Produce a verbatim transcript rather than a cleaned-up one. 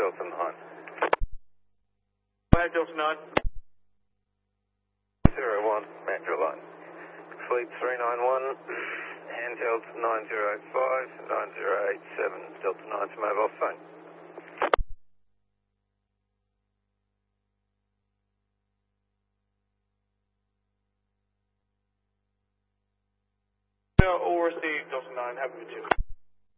Delta nine. Go ahead, Delta nine. zero one, Metro line. Fleet three nine one, handheld nine zero eight five, nine zero eight seven, Delta nine's mobile phone. All received, Delta nine, happy with you.